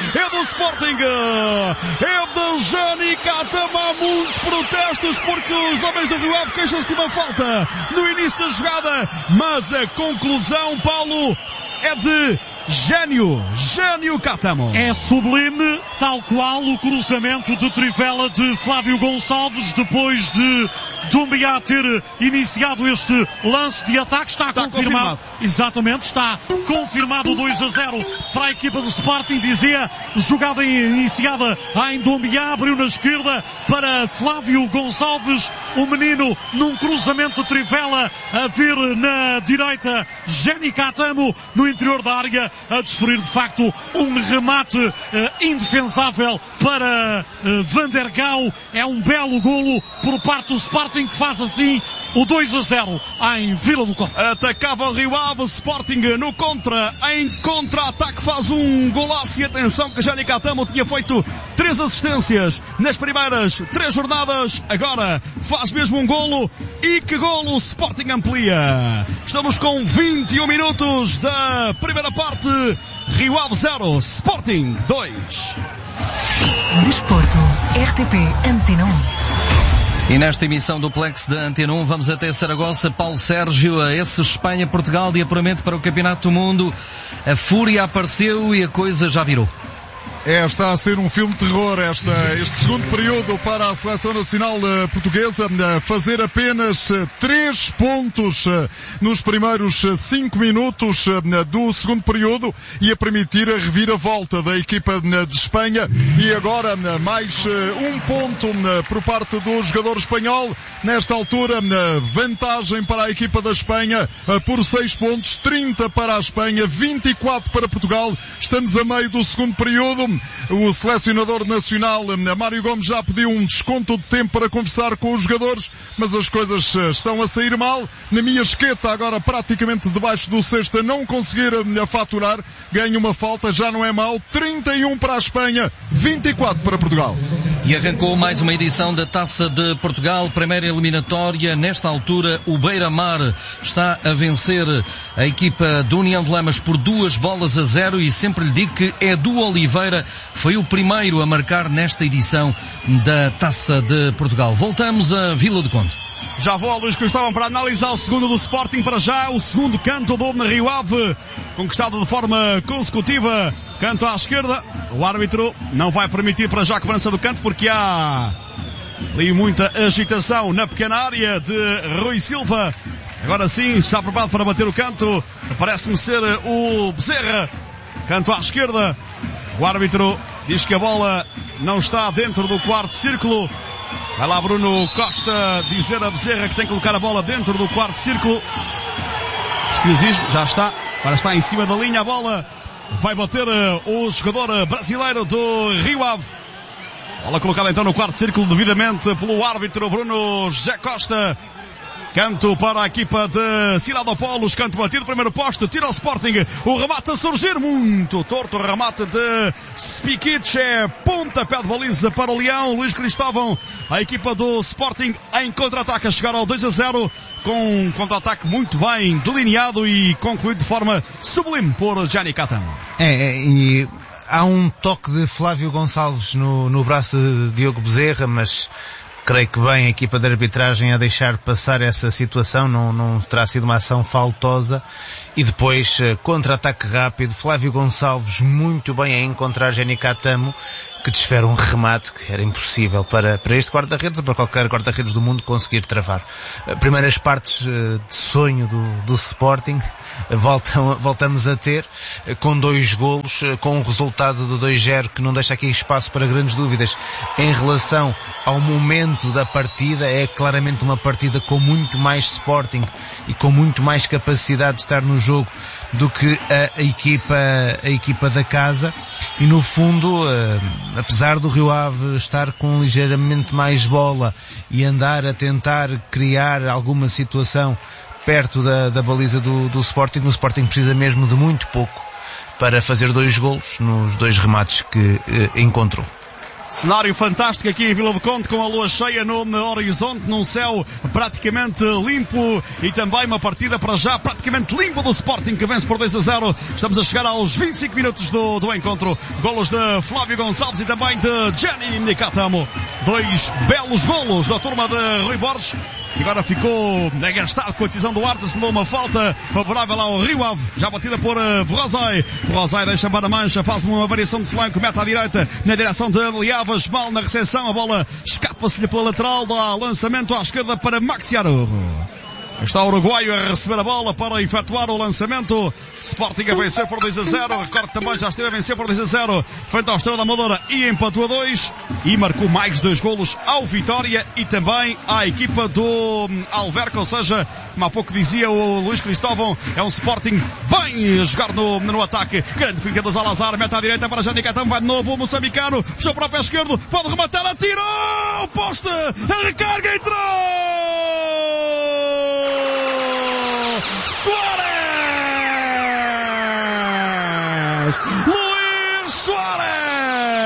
é do Sporting, é de Jani Catamo. Há muitos protestos porque os homens do Rio Ave queixam-se de uma falta no início da jogada, mas a conclusão, Paulo, é de Jânio Catamo. É sublime, tal qual o cruzamento de trivela de Flávio Gonçalves depois de Doumbia ter iniciado este lance de ataque. Está confirmado. Exatamente, está confirmado 2-0 para a equipa do Sporting. Dizia, jogada iniciada em Doumbia, abriu na esquerda para Flávio Gonçalves, o menino num cruzamento de trivela, a vir na direita Jânio Catamo no interior da área, a desferir de facto um remate indefensável para Van der Gaal. É um belo golo por parte do Sporting, que faz assim o 2-0 em Vila do Conde. Atacava o Rio Ave, Sporting no em contra-ataque faz um golaço. E atenção que Jânio Catamo tinha feito 3 assistências nas primeiras 3 jornadas, agora faz mesmo um golo. E que golo! O Sporting amplia. Estamos com 21 minutos da primeira parte. Rio Ave 0, Sporting 2. Desporto, RTP Antena 1. E nesta emissão do Plex da Antena 1 vamos até Saragossa. Paulo Sérgio, a esse Espanha-Portugal de apuramento para o Campeonato do Mundo. A fúria apareceu e a coisa já virou. Está a ser um filme de terror este segundo período para a Seleção Nacional Portuguesa. Fazer apenas 3 pontos nos primeiros 5 minutos do segundo período e a permitir a reviravolta da equipa de Espanha. E agora mais 1 ponto por parte do jogador espanhol. Nesta altura, vantagem para a equipa da Espanha por 6 pontos, 30 para a Espanha, 24 para Portugal. Estamos a meio do segundo período. O selecionador nacional, Mário Gomes, já pediu um desconto de tempo para conversar com os jogadores, mas as coisas estão a sair mal. Na minha esqueta, agora praticamente debaixo do cesto, a não conseguir faturar, ganha uma falta, já não é mau. 31 para a Espanha, 24 para Portugal. E arrancou mais uma edição da Taça de Portugal, primeira eliminatória. Nesta altura, o Beira-Mar está a vencer a equipa do União de Lamas por 2-0, e sempre lhe digo que Edu Oliveira foi o primeiro a marcar nesta edição da Taça de Portugal. Voltamos a Vila do Conde. Já vou a Luís Cristóvão para analisar o segundo do Sporting. Para já, o segundo canto do Rio Ave, conquistado de forma consecutiva. Canto à esquerda. O árbitro não vai permitir para já a cobrança do canto, porque há ali muita agitação na pequena área de Rui Silva. Agora sim, está preparado para bater o canto. Parece-me ser o Bezerra. Canto à esquerda. O árbitro diz que a bola não está dentro do quarto círculo. Vai lá Bruno Costa dizer a Bezerra que tem que colocar a bola dentro do quarto círculo. Preciosismo, já está. Agora está em cima da linha a bola. Vai bater o jogador brasileiro do Rio Ave. Bola colocada então no quarto círculo devidamente pelo árbitro Bruno José Costa. Canto para a equipa de Siladopoulos, canto batido, primeiro poste, tira o Sporting, o remate a surgir, muito torto, o remate de Spikic, pontapé de baliza para o Leão. Luís Cristóvão, a equipa do Sporting em contra-ataque, a chegar ao 2-0, com um contra-ataque muito bem delineado e concluído de forma sublime por Jânio Catamo. E há um toque de Flávio Gonçalves no braço de Diogo Bezerra, mas creio que bem a equipa de arbitragem a deixar passar essa situação, não terá sido uma ação faltosa. E depois, contra-ataque rápido, Flávio Gonçalves muito bem a encontrar Jânio Catamo, que desfere um remate que era impossível para este guarda-redes ou para qualquer guarda-redes do mundo conseguir travar. Primeiras partes de sonho do Sporting, voltamos a ter, com 2 golos, com um resultado de 2-0 que não deixa aqui espaço para grandes dúvidas em relação ao momento da partida. É claramente uma partida com muito mais Sporting e com muito mais capacidade de estar no jogo do que a equipa da casa. E no fundo, apesar do Rio Ave estar com ligeiramente mais bola e andar a tentar criar alguma situação perto da baliza do Sporting, o Sporting precisa mesmo de muito pouco para fazer 2 golos nos 2 remates que encontrou. Cenário fantástico aqui em Vila do Conde, com a lua cheia no horizonte, num céu praticamente limpo, e também uma partida para já praticamente limpa do Sporting, que vence por 2-0. Estamos a chegar aos 25 minutos do encontro. Golos de Flávio Gonçalves e também de Gianni Nicatamo. 2 belos golos da turma de Rui Borges. E agora ficou agastado com a decisão do árbitro, se não uma falta favorável ao Rio Ave, já batida por Ferrozai. Ferrozai deixa para a mancha, faz uma variação de flanco, mete à direita, na direção de Liavas, mal na recepção, a bola escapa-se-lhe pela lateral, dá lançamento à esquerda para Maxiaro. Está o uruguaio a receber a bola para efetuar o lançamento. Sporting a vencer por 2-0. Recordo também já esteve a vencer por 2-0 frente ao Estrela da Amadora e empatou a 2. E marcou mais 2 golos ao Vitória e também à equipa do Alverca. Ou seja, como há pouco dizia o Luís Cristóvão, é um Sporting bem a jogar no ataque. Grande finta do Salazar, mete à direita para Gianni Nicatamo, vai de novo o moçambicano, puxou para o pé esquerdo, pode rematar, atirou, poste, a recarga, entrou! Suárez! Luís Suárez!